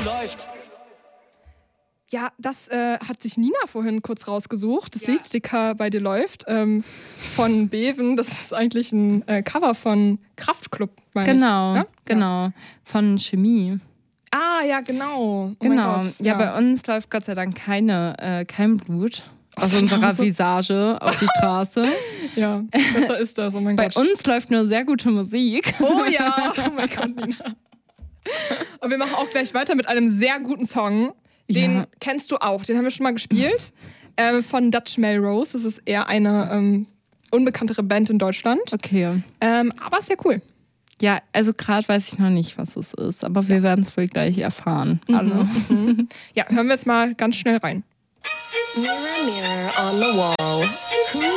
läuft. Ja, das hat sich Nina vorhin kurz rausgesucht. Das Lied Dicker bei dir läuft von Beven. Das ist eigentlich ein Cover von Kraftklub, meine ich. Ja? Genau. Von Chemie. Ah, ja, genau. Oh Genau. Mein Gott, ja, bei uns läuft Gott sei Dank kein Blut aus unserer Visage auf die Straße. Ja, besser ist das. Oh mein Gott. Bei uns läuft nur sehr gute Musik. Oh ja, oh mein Gott, Nina. Und wir machen auch gleich weiter mit einem sehr guten Song. Den kennst du auch, den haben wir schon mal gespielt. Von Dutch Melrose. Das ist eher eine unbekanntere Band in Deutschland. Okay. Aber sehr cool. Ja, also gerade weiß ich noch nicht, was es ist, aber wir werden es wohl gleich erfahren. Alle. Ja, hören wir jetzt mal ganz schnell rein. Mirror, mirror on the wall. Who